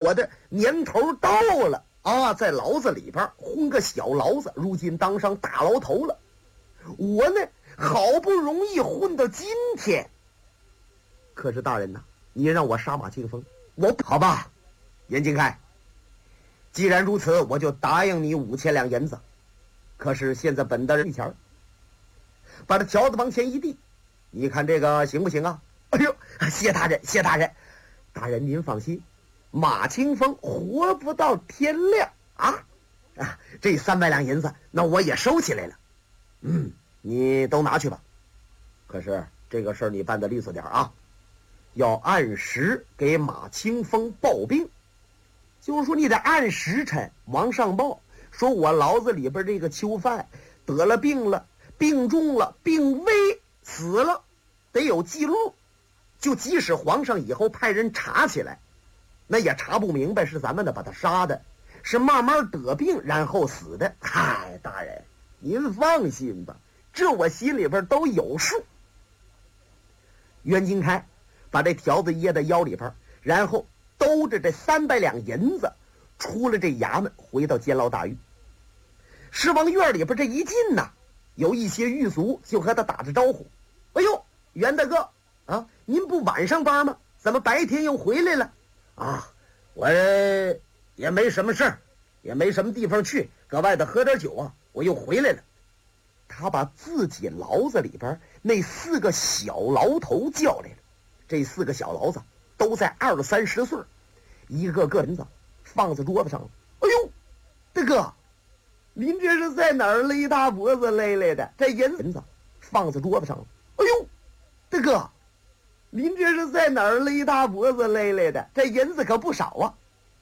我的年头到了啊，在牢子里边混个小牢子，如今当上大牢头了。我呢，好不容易混到今天，可是大人呐，你让我杀马清风，我不好吧？严金开，既然如此，我就答应你5000两银子。可是现在本大人一钱，把这条子往前一递，你看这个行不行啊？哎呦，谢大人，谢大人，大人您放心，马清风活不到天亮啊！这300两银子，那我也收起来了。你都拿去吧。可是这个事儿你办得利索点啊，要按时给马清风报病，就是说你得按时辰往上报，说我牢子里边这个囚犯得了病了，病重了，病危死了，得有记录。就即使皇上以后派人查起来，那也查不明白是咱们的把他杀的，是慢慢得病然后死的。嗨，大人您放心吧，这我心里边都有数。袁金开把这条子掖在腰里边，然后兜着这300两银子出了这衙门，回到监牢大狱。是往院里边这一进呐，有一些狱卒就和他打着招呼：哎呦，袁大哥啊，您不晚上班吗？怎么白天又回来了？我也没什么事儿，也没什么地方去，搁外头喝点酒啊，我又回来了。他把自己牢子里边那4个小牢头叫来了，这4个小牢子都在20、30岁，一个个银子放在桌子上了。哎呦，大哥，您这是在哪儿勒大脖子勒来的？这银子放在桌子上了。哎呦，大哥，您这是在哪儿勒大脖子勒来的？这银子可不少啊。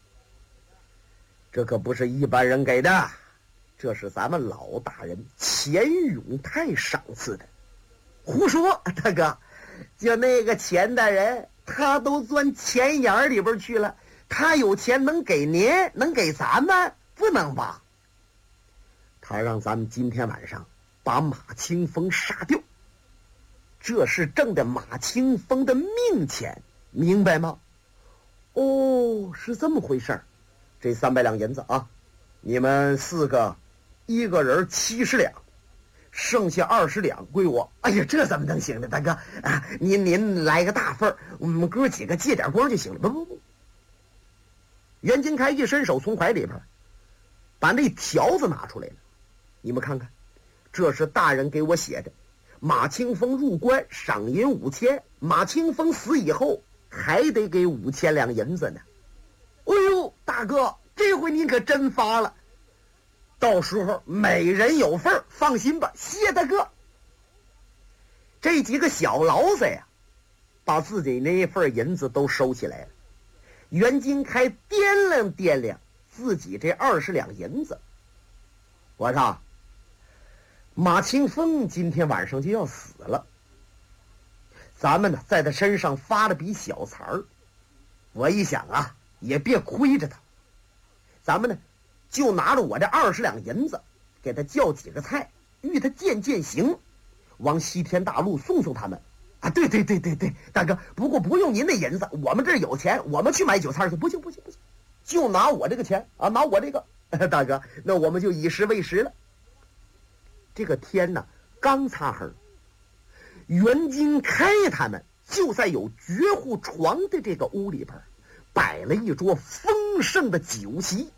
这可不是一般人给的，这是咱们老大人钱永泰赏赐的。胡说，大哥，就那个钱大人，他都钻钱眼里边去了，他有钱能给您，能给咱们？不能吧？他让咱们今天晚上把马清风杀掉，这是挣的马清风的命钱，明白吗？哦，是这么回事儿。这300两银子啊，你们4个一个人70两，剩下20两归我。哎呀，这怎么能行呢，大哥啊！您来个大份儿，我们哥几个借点光就行了。不，袁金开一伸手从怀里边把那条子拿出来了，你们看看，这是大人给我写的，马清风入关赏银5000，马清风死以后还得给5000两银子呢。哎呦，大哥，这回你可真发了，到时候每人有份，放心吧，谢大哥。这几个小牢子呀，把自己那份银子都收起来了。袁金开掂量掂量自己这20两银子，我说马清风今天晚上就要死了，咱们呢在他身上发了笔小财儿，我一想啊，也别亏着他，咱们呢就拿着我这20两银子给他叫几个菜，与他见行，往西天大陆送他们啊。对，大哥，不过不用您的银子，我们这儿有钱，我们去买酒菜去。不行，就拿我这个钱啊，拿我这个大哥，那我们就以食为食了。这个天呢刚擦黑，袁金开他们就在有绝户床的这个屋里边摆了一桌丰盛的酒席，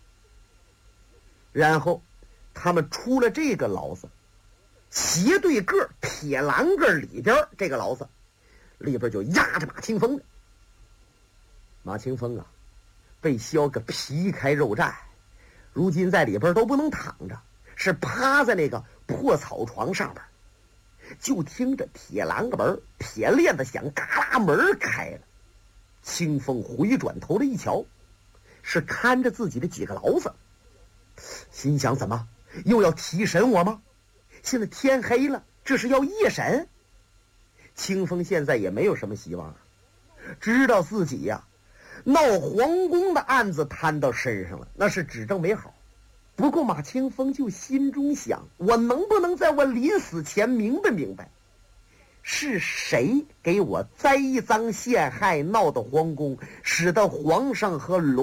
然后他们出了这个牢子，斜对个铁栏杆里边这个牢子里边就压着马清风。马清风啊，被削个皮开肉绽，如今在里边都不能躺着，是趴在那个破草床上边，就听着铁栏杆门铁链子响，嘎啦门开了。清风回转头了一瞧，是看着自己的几个牢子，心想怎么又要提审我吗？现在天黑了，这是要夜审。清风现在也没有什么希望了，知道自己呀闹皇宫的案子摊到身上了，那是指证没好。不过马清风就心中想，我能不能在我临死前明白是谁给我栽赃陷害，闹到皇宫，使得皇上和